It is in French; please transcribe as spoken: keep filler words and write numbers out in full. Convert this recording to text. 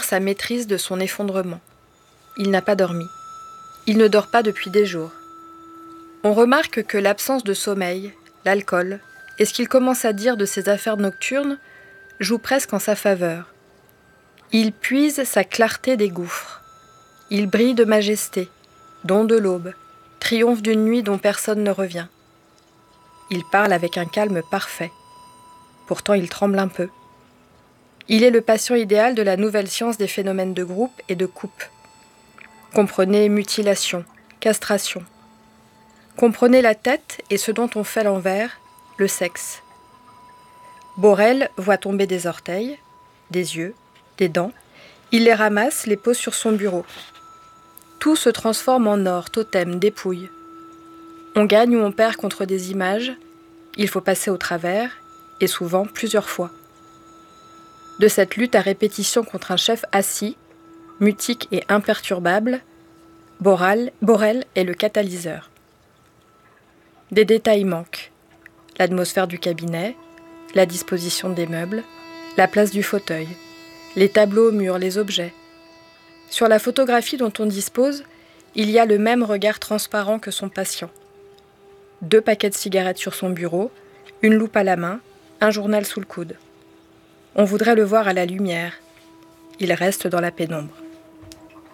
sa maîtrise de son effondrement. Il n'a pas dormi. Il ne dort pas depuis des jours. On remarque que l'absence de sommeil, l'alcool, et ce qu'il commence à dire de ses affaires nocturnes jouent presque en sa faveur. Il puise sa clarté des gouffres. Il brille de majesté, don de l'aube, triomphe d'une nuit dont personne ne revient. Il parle avec un calme parfait. Pourtant, il tremble un peu. Il est le patient idéal de la nouvelle science des phénomènes de groupe et de coupe. Comprenez mutilation, castration. Comprenez la tête et ce dont on fait l'envers, le sexe. Borel voit tomber des orteils, des yeux, des dents. Il les ramasse, les pose sur son bureau. Tout se transforme en or, totem, dépouille. On gagne ou on perd contre des images. Il faut passer au travers, et souvent plusieurs fois. De cette lutte à répétition contre un chef assis, mutique et imperturbable, Borel, Borel est le catalyseur. Des détails manquent. L'atmosphère du cabinet, la disposition des meubles, la place du fauteuil, les tableaux aux murs, les objets. Sur la photographie dont on dispose, il y a le même regard transparent que son patient. Deux paquets de cigarettes sur son bureau, une loupe à la main, un journal sous le coude. On voudrait le voir à la lumière. Il reste dans la pénombre.